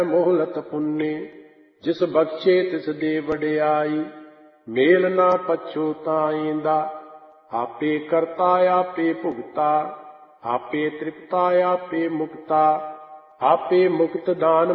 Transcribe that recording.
ਮੋਹਲਤ ਪੁੰਨੇ, ਜਿਸ ਬਖਸ਼ੇ ਤਿਸ ਦੇ ਵਡਿਆਈ। ਮੇਲ ਨਾ ਪਛੋਤਾਇਂਦਾ, ਆਪੇ ਕਰਤਾ ਆਪੇ ਭੁਗਤਾ। ਆਪੇ ਤ੍ਰਿਪਤਾ ਆਪੇ ਮੁਕਤਾ, ਆਪੇ ਮੁਕਤ ਦਾਨ